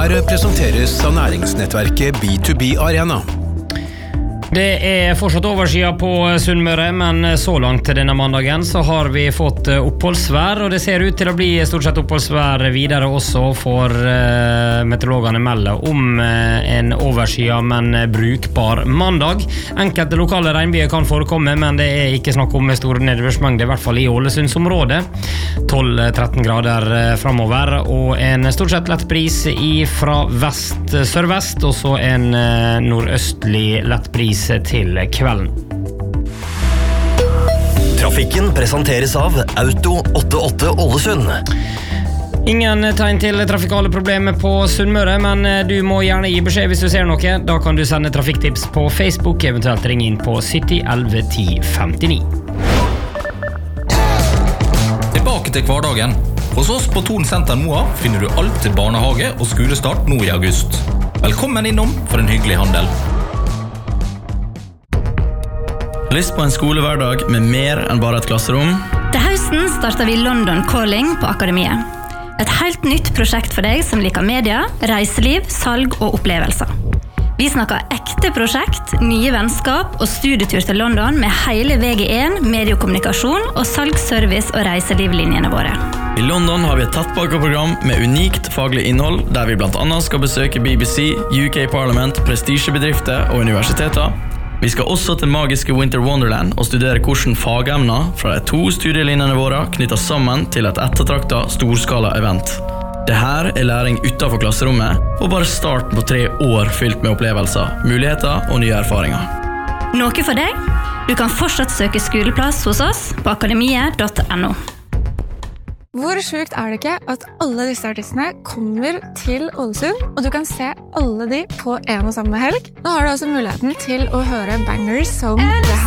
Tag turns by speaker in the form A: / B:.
A: Her presenteres av næringsnettverket B2B Arena.
B: Det fortsatt overskya på Sunnmøre, men så langt denne mandagen så har vi fått oppholdsvær, og det ser ut til å bli stort sett oppholdsvær videre også, for meteorologene melder om en overskya, men brukbar mandag. Enkelte lokale regnbyger kan forekomme, men det ikke snakk om store nedbørsmengder, i hvert fall i Ålesundsområdet. 12-13 grader fremover, og en stort sett lett bris fra vest-sørvest, og så en nordøstlig lett bris til kvelden.
C: Trafikken presenteres av Auto 88 Ålesund.
B: Ingen tegn til trafikale problemer på Sunnmøre, men du må gjerne gi beskjed hvis du ser noe. Da kan du sende trafikktips på Facebook, eventuelt ringe inn på 70 11 10 59.
D: Tilbake til hverdagen. Hos oss på Thon Senter Moa finner du alt til barnehage og skolestart nå i august. Velkommen innom for en hyggelig handel.
E: Lyst på en skolehverdag med mer enn bare et klasserom?
F: Til høsten starter vi London Calling på Akademiet. Et helt nytt prosjekt for deg som liker media, reiseliv, salg og opplevelser. Vi snakker ekte prosjekt, nye vennskap og studietur til London med hele VG1, mediekommunikasjon og salgsservice og reiselivlinjene våre.
E: I London har vi et tettpakkeprogram med unikt faglig innhold, der vi blant annet skal besøke BBC, UK Parliament, prestisjebedrifter og universiteter. Vi skal også til magiske Winter Wonderland og studere hvordan fagemner fra de 2 studielinjene våre knytter sammen til et ettertraktet storskala-event. Dette læring utenfor klasserommet, og bare starten på 3 år fylt med opplevelser, muligheter og nye erfaringer.
F: Noe for deg? Du kan fortsatt søke skoleplass hos oss på akademiet.no.
G: Hvor sjukt det ikke at alle disse artistene kommer til Ålesund, og du kan se alle de på en og samme helg? Nå har du altså muligheten til å høre bangers som det her.